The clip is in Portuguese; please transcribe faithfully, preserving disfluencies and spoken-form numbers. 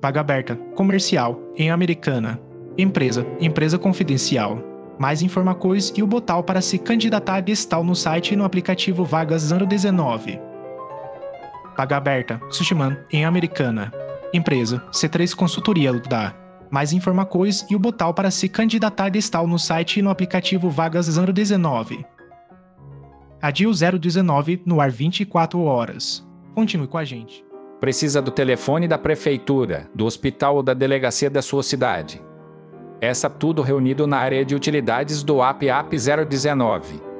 Vaga aberta, comercial, em Americana. Empresa, empresa confidencial. Mais informações e o botão para se candidatar está no site e no aplicativo Vagas zero dezenove. Vaga aberta, Sushiman, em Americana. Empresa, C três Consultoria da. Mais informações e o botão para se candidatar está no site e no aplicativo Vagas zero dezenove. Adio zero dezenove no ar vinte e quatro horas. Continue com a gente. Precisa do telefone da prefeitura, do hospital ou da delegacia da sua cidade. Essa tudo reunido na área de utilidades do app App zero dezenove.